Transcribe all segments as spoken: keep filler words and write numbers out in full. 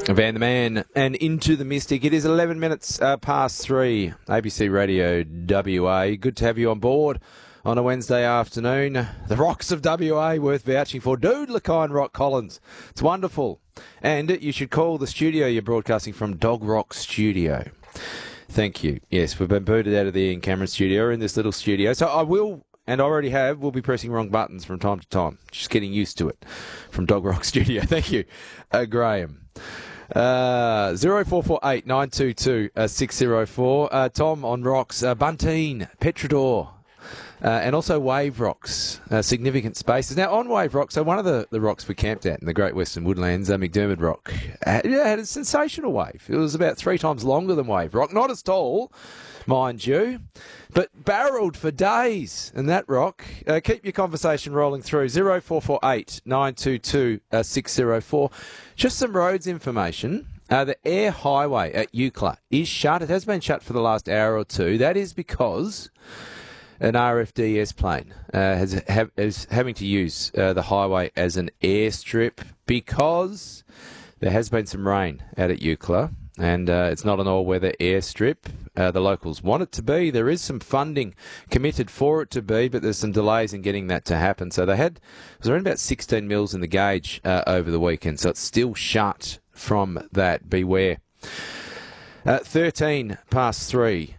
Van the Man and Into the Mystic. It is eleven minutes uh, past three. A B C Radio W A. Good to have you on board on a Wednesday afternoon. The Rocks of W A worth vouching for. Dude Lakine Rock Collins. It's wonderful. And you should call the studio you're broadcasting from Dog Rock Studio. Thank you. Yes, we've been booted out of the Ian Cameron studio. We're in this little studio. So I will, and I already have, will be pressing wrong buttons from time to time. Just getting used to it from Dog Rock Studio. Thank you, uh, Graham. Uh, zero four four eight nine two two six zero four. Uh, Tom on rocks. Uh, Bunteen, Petrodor, uh, and also Wave Rocks. Uh, significant spaces. Now on Wave Rocks, so one of the, the rocks we camped at in the Great Western Woodlands, uh, McDermott Rock, uh, yeah, had a sensational wave. It was about three times longer than Wave Rock. Not as tall, mind you, but barreled for days in that rock. Uh, keep your conversation rolling through. zero four four eight nine two two six zero four. Just some roads information. Uh, the Air Highway at Eucla is shut. It has been shut for the last hour or two. That is because an R F D S plane uh, has, have, is having to use uh, the highway as an airstrip because there has been some rain out at Eucla. And uh, it's not an all-weather airstrip. Uh, the locals want it to be. There is some funding committed for it to be, but there's some delays in getting that to happen. So they had, it was around about sixteen mils in the gauge uh, over the weekend, so it's still shut from that. Beware. Uh, thirteen past three.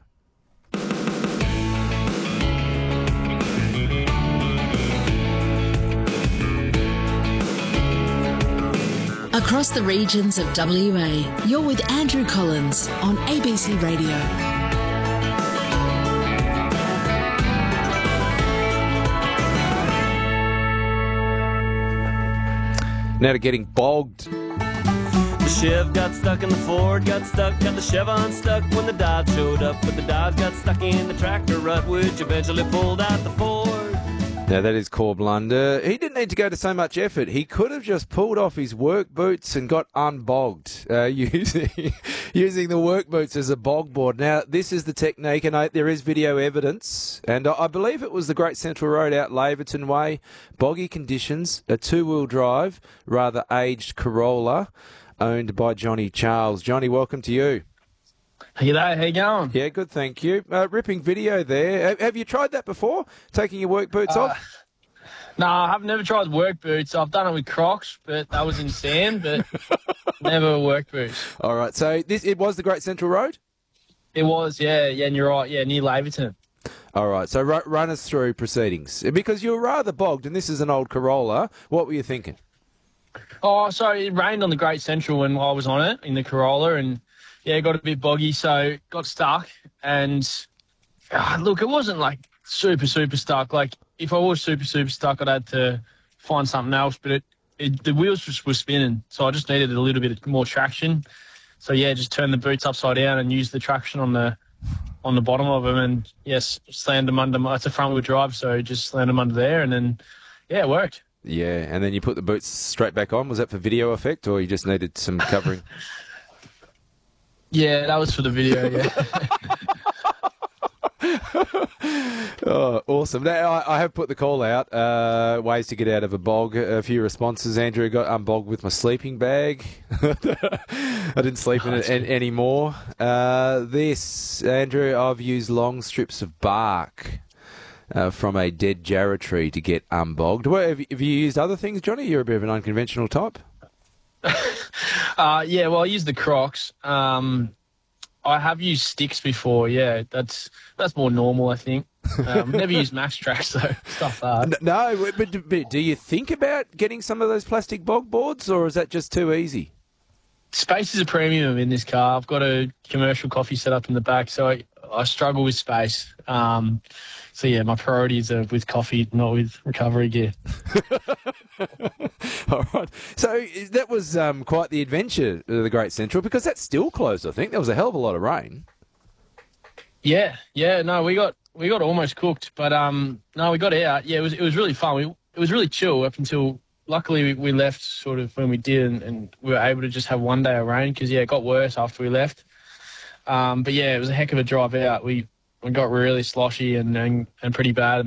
Across the regions of W A, you're with Andrew Collins on A B C Radio. Now to getting bogged. The Chev got stuck in the Ford, got stuck, got the Chev unstuck when the Dodge showed up. But the Dodge got stuck in the tractor rut, which eventually pulled out the Ford. Now, that is core blunder. He didn't need to go to so much effort. He could have just pulled off his work boots and got unbogged uh, using using the work boots as a bog board. Now, this is the technique, and I, there is video evidence. And I, I believe it was the Great Central Road out Laverton Way. Boggy conditions, a two-wheel drive, rather aged Corolla, owned by Johnny Charles. Johnny, welcome to you. G'day, how you going? Yeah, good, thank you. Uh, ripping video there. Have, have you tried that before, taking your work boots uh, off? No, I've never tried work boots. I've done it with Crocs, but that was in sand, but never work boots. All right, so this it was the Great Central Road? It was, yeah, yeah, and you're right, yeah, near Laverton. All right, so r- run us through proceedings. Because you were rather bogged, and this is an old Corolla. What were you thinking? Oh, so it rained on the Great Central when I was on it, in the Corolla, and yeah, it got a bit boggy, so got stuck. And uh, look, it wasn't like super, super stuck. Like if I was super, super stuck, I'd had to find something else. But it, it the wheels just were spinning, so I just needed a little bit more traction. So yeah, just turned the boots upside down and used the traction on the on the bottom of them, and yes, slammed them under. My, it's a front wheel drive, so just slammed them under there, and then yeah, it worked. Yeah, and then you put the boots straight back on. Was that for video effect, or you just needed some covering? Yeah, that was for the video, yeah. Oh, awesome. Now, I, I have put the call out, uh, ways to get out of a bog. A few responses. Andrew got unbogged with my sleeping bag. I didn't sleep in it an- anymore. Uh, this, Andrew, I've used long strips of bark uh, from a dead jarrah tree to get unbogged. What, have, you, have you used other things, Johnny? You're a bit of an unconventional type. uh, yeah, well, I use the Crocs. Um, I have used sticks before. Yeah, that's that's more normal, I think. Um, never used Max Tracks though. Stuff that. No, but, but do you think about getting some of those plastic bog boards, or is that just too easy? Space is a premium in this car. I've got a commercial coffee set up in the back, so I, I struggle with space. Um, so yeah, my priorities are with coffee, not with recovery gear. All right. So that was um, quite the adventure, uh, the Great Central, because that's still closed, I think. There was a hell of a lot of rain. Yeah, yeah. No, we got we got almost cooked, but um, no, we got out. Yeah, it was it was really fun. We, it was really chill up until, luckily, we, we left sort of when we did, and, and we were able to just have one day of rain because, yeah, it got worse after we left. Um, but, yeah, it was a heck of a drive out. We, we got really sloshy and, and, and pretty bad.